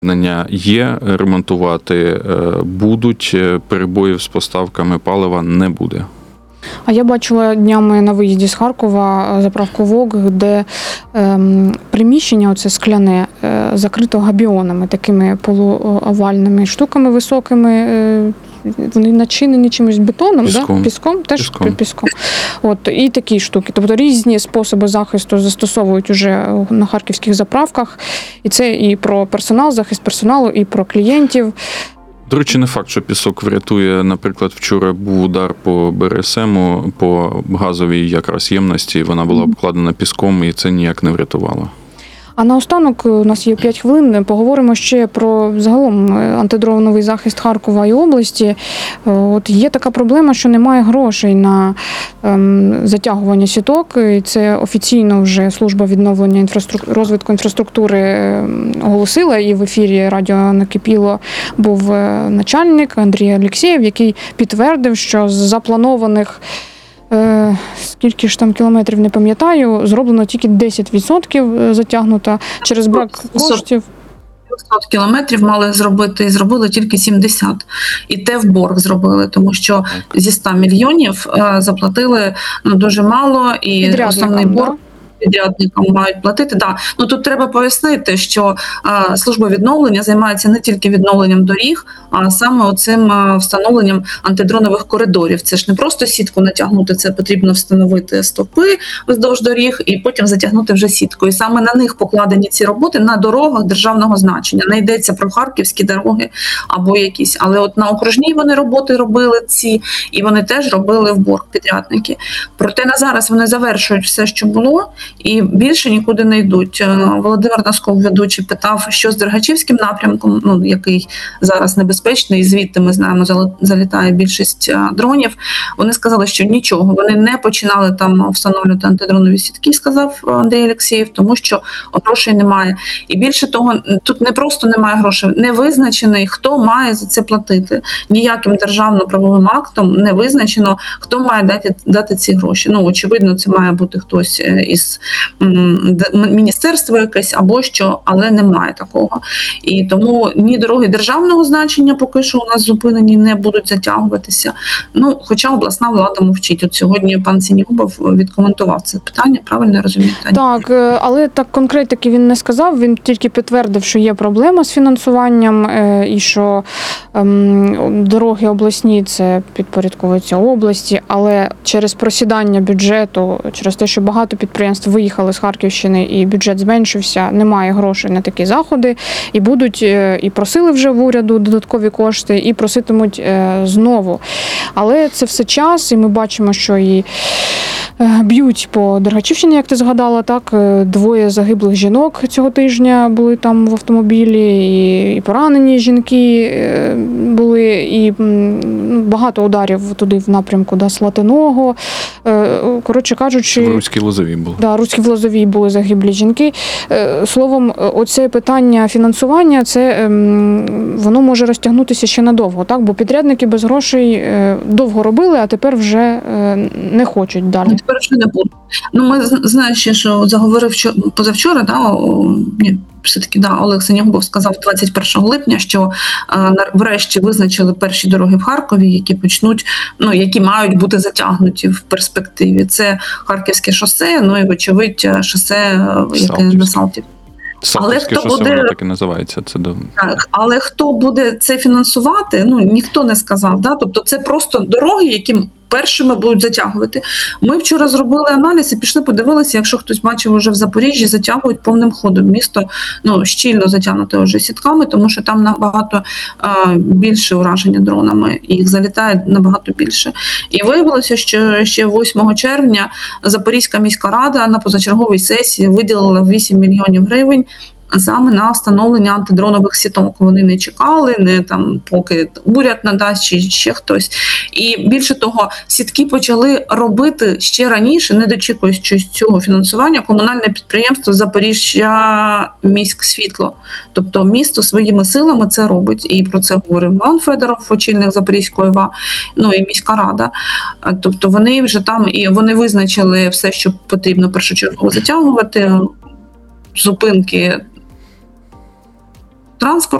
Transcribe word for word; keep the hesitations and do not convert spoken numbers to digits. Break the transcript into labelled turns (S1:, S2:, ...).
S1: Є, ремонтувати будуть, перебоїв з поставками палива не буде.
S2: А я бачила днями на виїзді з Харкова заправку ВОК, де ем, приміщення, оце скляне, е, закрито габіонами, такими полуовальними штуками високими. Е, вони начинені чимось бетоном,
S1: піском,
S2: да? Піском? Теж
S1: піском.
S2: піском. От, і такі штуки. Тобто різні способи захисту застосовують уже на харківських заправках. І це і про персонал, захист персоналу, і про клієнтів.
S1: До речі, не факт, що пісок врятує. Наприклад, вчора був удар по БРСМу, по газовій якраз ємності, вона була обкладена піском, і це ніяк не врятувало.
S2: А наостанок, у нас є п'ять хвилин, поговоримо ще про загалом антидроновий захист Харкова і області. От є така проблема, що немає грошей на ем, затягування сіток. І це офіційно вже служба відновлення інфраструктури, розвитку інфраструктури оголосила, і в ефірі радіо «Накипіло» був начальник Андрій Алєксєєв, який підтвердив, що з запланованих Е, скільки ж там кілометрів, не пам'ятаю, зроблено тільки десять відсотків затягнуто через брак коштів.
S3: сто кілометрів мали зробити, і зробили тільки сімдесят. І те в борг зробили, тому що зі ста мільйонів е, заплатили ну, дуже мало, і основний борг підрядникам мають платити. Да. Ну, тут треба пояснити, що а, служба відновлення займається не тільки відновленням доріг, а саме оцим а, встановленням антидронових коридорів. Це ж не просто сітку натягнути, це потрібно встановити стовпи вздовж доріг і потім затягнути вже сітку. І саме на них покладені ці роботи на дорогах державного значення. Не йдеться про харківські дороги або якісь. Але от на окружній вони роботи робили ці, і вони теж робили в борг підрядники. Проте на зараз вони завершують все, що було, і більше нікуди не йдуть. Володимир Носков, ведучий, питав, що з Дергачівським напрямком, ну, який зараз небезпечний, і звідти, ми знаємо, залітає більшість дронів. Вони сказали, що нічого, вони не починали там встановлювати антидронові сітки, сказав Андрій Алєксєєв, тому що грошей немає. І більше того, тут не просто немає грошей, не визначений, хто має за це платити. Ніяким державно-правовим актом не визначено, хто має дати, дати ці гроші. Ну, очевидно, це має бути хтось із міністерство якесь або що, але немає такого. І тому ні дороги державного значення поки що у нас зупинені, не будуть затягуватися. Ну, хоча обласна влада мовчить. От сьогодні пан Синігубов відкоментував це питання, правильно я розумію?
S2: Так, але так конкретики він не сказав, він тільки підтвердив, що є проблема з фінансуванням і що ем, дороги обласні це підпорядковується області, але через просідання бюджету, через те, що багато підприємств виїхали з Харківщини і бюджет зменшився, немає грошей на такі заходи, і будуть, і просили вже в уряду додаткові кошти, і проситимуть знову. Але це все час, і ми бачимо, що і б'ють по Дергачівщині, як ти згадала, так, двоє загиблих жінок цього тижня були там в автомобілі, і, і поранені жінки були, і ну, багато ударів туди в напрямку да, Слатиного. Коротше кажучи,
S1: в Руській Лозовій були.
S2: Да, Руській Лозовій були загиблі жінки. Словом, оце питання фінансування, це воно може розтягнутися ще надовго, так? Бо підрядники без грошей довго робили, а тепер вже не хочуть далі.
S3: Тепер вже не буде. Ну, ми знаєш, що заговорив позавчора, да, ні, все-таки, да, Олег Синігубов сказав двадцять першого липня, що а, врешті визначили перші дороги в Харкові, які почнуть, ну, які мають бути затягнуті в перспективі. Це Харківське шосе, ну і, вочевидь, шосе, яке на Салтів.
S1: Салтівське шосе, буде... воно так і називається. Це до...
S3: Так, але хто буде це фінансувати, ну, ніхто не сказав. Да? Тобто це просто дороги, які першими будуть затягувати. Ми вчора зробили аналіз і пішли, подивилися, якщо хтось бачив, вже в Запоріжжі затягують повним ходом. Місто ну, щільно затягнуте вже сітками, тому що там набагато а, більше ураження дронами, і їх залітає набагато більше. І виявилося, що ще восьмого червня Запорізька міська рада на позачерговій сесії виділила вісім мільйонів гривень саме на встановлення антидронових сіток. Вони не чекали, не там поки уряд надасть чи ще хтось. І більше того, сітки почали робити ще раніше, не дочікуючись цього фінансування, комунальне підприємство Запоріжжя міськсвітло. Тобто місто своїми силами це робить. І про це говорив Іван Федоров, очільник Запорізької ОВА, ну і міська рада. Тобто вони вже там, і вони визначили все, що потрібно першочергово затягувати, зупинки транспорт.